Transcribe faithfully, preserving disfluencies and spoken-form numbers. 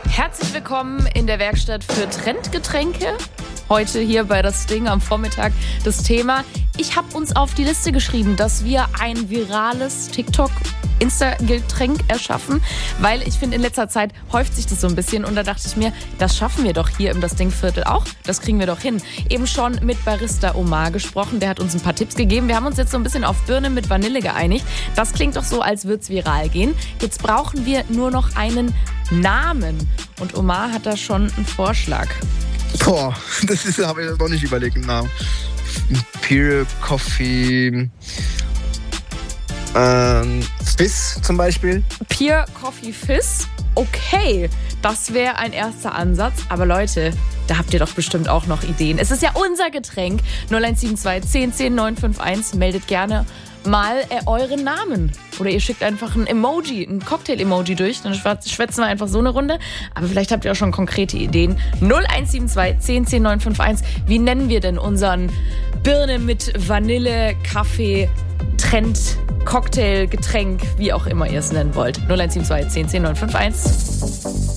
Herzlich willkommen in der Werkstatt für Trendgetränke. Heute hier bei Das Ding am Vormittag das Thema. Ich habe uns auf die Liste geschrieben, dass wir ein virales TikTok-Insta-Getränk erschaffen, weil ich finde, in letzter Zeit häuft sich das so ein bisschen und da dachte ich mir, das schaffen wir doch hier im Das Ding-Viertel auch. Das kriegen wir doch hin. Eben schon mit Barista Omar gesprochen, der hat uns ein paar Tipps gegeben. Wir haben uns jetzt so ein bisschen auf Birne mit Vanille geeinigt. Das klingt doch so, als würde es viral gehen. Jetzt brauchen wir nur noch einen Namen und Omar hat da schon einen Vorschlag. Boah, das ist, habe ich noch nicht überlegt, einen Namen. Pure Coffee, ähm, Fizz zum Beispiel. Pure Coffee Fizz? Okay, das wäre ein erster Ansatz. Aber Leute, da habt ihr doch bestimmt auch noch Ideen. Es ist ja unser Getränk. null eins sieben zwei, zehn, zehn, neun fünf eins. Meldet gerne mal äh, euren Namen. Oder ihr schickt einfach ein Emoji, ein Cocktail-Emoji durch. Dann schwätzen wir einfach so eine Runde. Aber vielleicht habt ihr auch schon konkrete Ideen. null eins sieben zwei, zehn, zehn, neun fünf eins. Wie nennen wir denn unseren Birne mit Vanille, Kaffee, Trend, Cocktail, Getränk, wie auch immer ihr es nennen wollt? null eins sieben zwei, zehn, zehn, neun fünf eins.